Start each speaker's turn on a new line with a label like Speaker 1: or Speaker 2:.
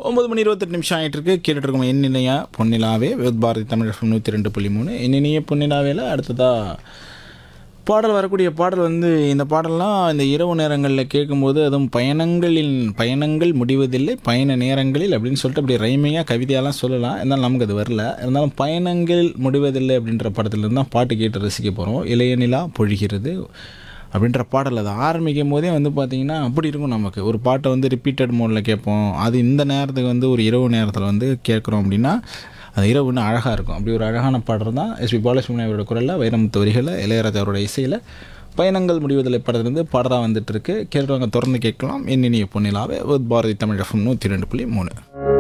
Speaker 1: 9 மணி 28 ஆகிட்டு இருக்கு. கேட்டுட்டு இருக்கோம் எண்ணினையா பொன்னிலாவே வித் பாரதி தமிழ் FM 102.3. எண்ணினைய பொன்னிலாவேல அடுத்ததாக பாடல் வரக்கூடிய பாடல் வந்து இந்த பாடல்லாம் இந்த இரவு நேரங்களில் கேட்கும்போது அதுவும் பயணங்கள் முடிவதில்லை பயண நேரங்களில் அப்படின்னு சொல்லிட்டு அப்படி ரைமிங்காக கவிதையெல்லாம் சொல்லலாம். இருந்தாலும் நமக்கு அது வரல. இருந்தாலும் பயணங்கள் முடிவதில்லை அப்படின்ற படத்துலேருந்து தான் பாட்டு கேட்டு ரசிக்க போகிறோம். இளைய நிலா பொழிகிறது அப்படின்ற பாடல் அது ஆரம்பிக்கும் போதே வந்து பார்த்திங்கன்னா அப்படி இருக்கும். நமக்கு ஒரு பாட்டை வந்து ரிப்பீட்டட் மோடில் கேட்போம். அது இந்த நேரத்துக்கு வந்து ஒரு இரவு நேரத்தில் வந்து கேட்குறோம் அப்படின்னா அது இரவு இன்னும் அழகாக இருக்கும். அப்படி ஒரு அழகான பாடல் தான் எஸ்பி பாலசுப்ரமணியம் அவரோட குரலில், வைரமுத்து வரிகளில், இளையராஜா அவரோட இசையில் பயணங்கள் முடிவதில்லை படத்துலேருந்து பாடலாக வந்துட்டு இருக்கு. கேட்குறவங்க தொடர்ந்து கேட்கலாம். எண்ணினிய பொன்னிலாவே வித் பாரதி தமிழ் FM 102.3.